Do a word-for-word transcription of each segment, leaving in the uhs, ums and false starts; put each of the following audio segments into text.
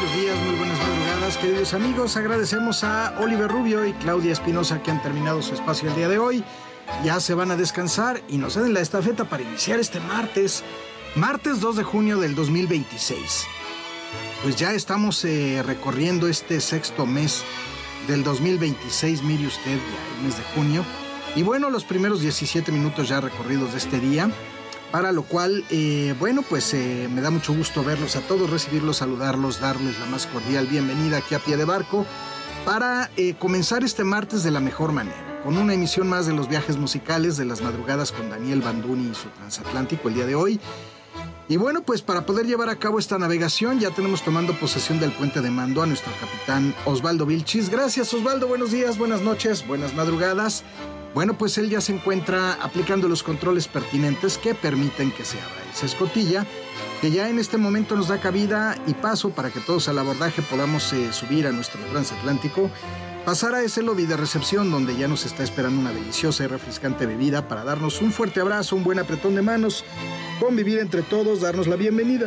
buenos días, muy buenas madrugadas, queridos amigos. Agradecemos a Oliver Rubio y Claudia Espinosa que han terminado su espacio el día de hoy. Ya se van a descansar y nos ceden la estafeta para iniciar este martes, martes dos de junio del dos mil veintiséis. Pues ya estamos eh, recorriendo este sexto mes del dos mil veintiséis, mire usted, ya el mes de junio. Y bueno, los primeros diecisiete minutos ya recorridos de este día, para lo cual, eh, bueno, pues eh, me da mucho gusto verlos a todos, recibirlos, saludarlos, darles la más cordial bienvenida aquí a Pie de Barco para eh, comenzar este martes de la mejor manera, con una emisión más de los viajes musicales de las madrugadas con Daniel Banduni y su transatlántico el día de hoy. Y bueno, pues para poder llevar a cabo esta navegación ya tenemos tomando posesión del puente de mando a nuestro capitán Osvaldo Vilchis. Gracias, Osvaldo, buenos días, buenas noches, buenas madrugadas. Bueno, pues él ya se encuentra aplicando los controles pertinentes que permiten que se abra esa escotilla, que ya en este momento nos da cabida y paso para que todos al abordaje podamos eh, subir a nuestro transatlántico, pasar a ese lobby de recepción donde ya nos está esperando una deliciosa y refrescante bebida para darnos un fuerte abrazo, un buen apretón de manos, convivir entre todos, darnos la bienvenida.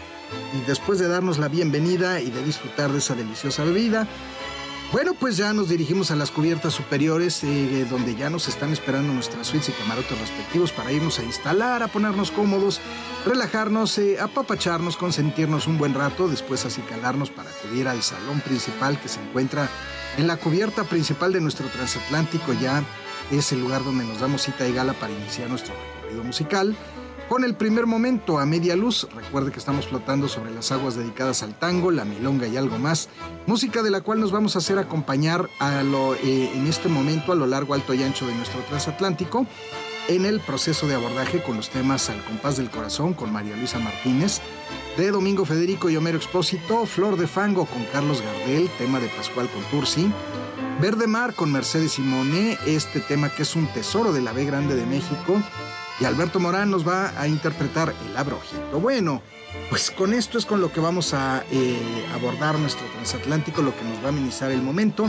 Y después de darnos la bienvenida y de disfrutar de esa deliciosa bebida, bueno, pues ya nos dirigimos a las cubiertas superiores, eh, donde ya nos están esperando nuestras suites y camarotes respectivos para irnos a instalar, a ponernos cómodos, relajarnos, eh, apapacharnos, consentirnos un buen rato, después acicalarnos para acudir al salón principal que se encuentra en la cubierta principal de nuestro transatlántico. Ya es el lugar donde nos damos cita y gala para iniciar nuestro recorrido musical. Con el primer momento a media luz, recuerde que estamos flotando sobre las aguas dedicadas al tango, la milonga y algo más, música de la cual nos vamos a hacer acompañar a lo, eh, en este momento a lo largo, alto y ancho de nuestro transatlántico, en el proceso de abordaje con los temas Al compás del corazón con María Luisa Martínez, de Domingo Federico y Homero Expósito, Flor de fango con Carlos Gardel, tema de Pascual Contursi, Verde mar con Mercedes Simone, este tema que es un tesoro de la B Grande de México, y Alberto Morán nos va a interpretar El Abrojito. Bueno, pues con esto es con lo que vamos a eh, abordar nuestro transatlántico, lo que nos va a amenizar el momento,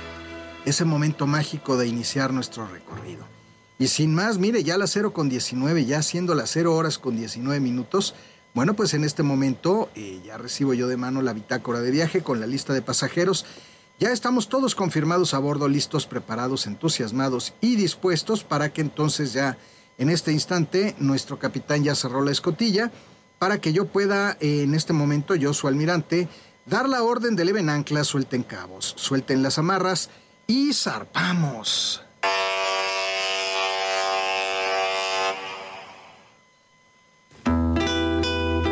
ese momento mágico de iniciar nuestro recorrido. Y sin más, mire, ya las cero con diecinueve, ya siendo las cero horas con diecinueve minutos, bueno, pues en este momento eh, ya recibo yo de mano la bitácora de viaje con la lista de pasajeros. Ya estamos todos confirmados a bordo, listos, preparados, entusiasmados y dispuestos para que entonces ya en este instante nuestro capitán ya cerró la escotilla para que yo pueda, eh, en este momento, yo su almirante, dar la orden de leven anclas, suelten cabos, suelten las amarras y zarpamos.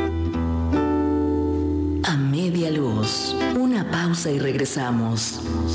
A media luz, una pausa y regresamos.